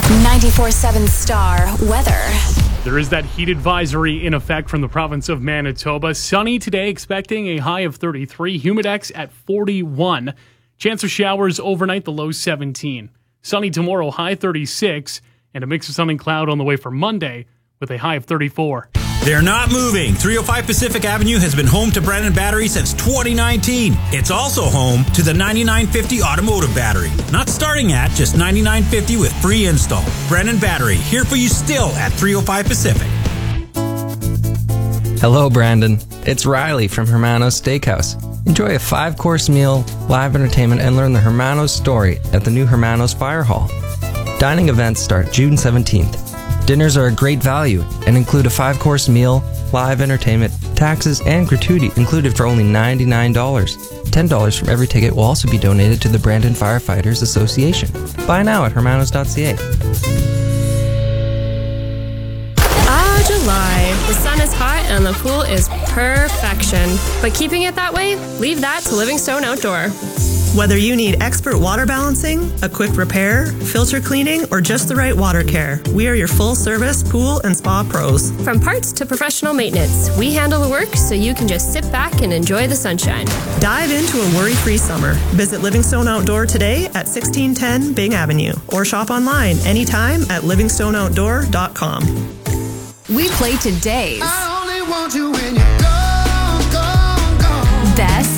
94.7 Star weather. There is that heat advisory in effect from the province of Manitoba. Sunny today, expecting a high of 33. Humidex at 41. Chance of showers overnight, the low 17. Sunny tomorrow, high 36. And a mix of sun and cloud on the way for Monday with a high of 34. They're not moving. 305 Pacific Avenue has been home to Brandon Battery since 2019. It's also home to the 9950 automotive battery. Not starting at just $99.50 with free install. Brandon Battery, here for you still at 305 Pacific. Hello, Brandon. It's Riley from Hermanos Steakhouse. Enjoy a 5-course meal, live entertainment, and learn the Hermanos story at the new Hermanos Fire Hall. Dining events start June 17th. Dinners are a great value and include a 5-course meal, live entertainment, taxes, and gratuity included for only $99. $10 from every ticket will also be donated to the Brandon Firefighters Association. Buy now at hermanos.ca. July. The sun is hot and the pool is perfection. But keeping it that way, leave that to Livingstone Outdoor. Whether you need expert water balancing, a quick repair, filter cleaning, or just the right water care, we are your full-service pool and spa pros. From parts to professional maintenance, we handle the work so you can just sit back and enjoy the sunshine. Dive into a worry-free summer. Visit Livingstone Outdoor today at 1610 Byng Avenue or shop online anytime at livingstoneoutdoor.com. We play today's I only want you when you're gone, gone, gone. best